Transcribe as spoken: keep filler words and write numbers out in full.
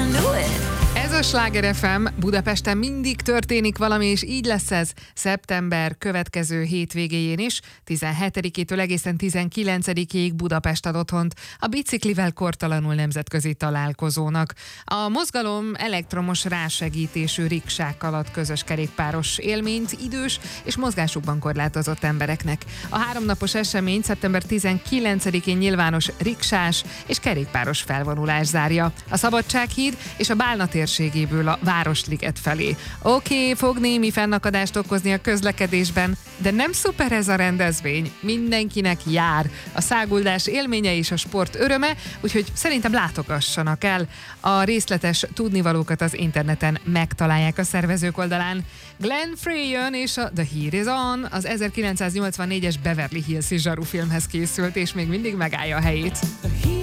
do it. Ez a Sláger ef em, Budapesten mindig történik valami, és így lesz ez szeptember következő hétvégéjén is, tizenhetedikétől egészen tizenkilencedikéig Budapest ad otthont a Biciklivel kortalanul nemzetközi találkozónak. A mozgalom elektromos rásegítésű riksákkal ad közös kerékpáros élményt idős és mozgásukban korlátozott embereknek. A háromnapos esemény szeptember tizenkilencedikén nyilvános riksás és kerékpáros felvonulás zárja. A Szabadsághíd és a Bálna térségéből a Városliget felé. Oké, okay, fog némi fennakadást okozni a közlekedésben, de nem szuper ez a rendezvény. Mindenkinek jár a száguldás élménye és a sport öröme, úgyhogy szerintem látogassanak el. A részletes tudnivalókat az interneten megtalálják a szervezők oldalán. Glenn Frey jön, és a The Heat is On az ezerkilencszáznyolcvannégyes Beverly Hills-i zsarufilmhez készült, és még mindig megállja a helyét.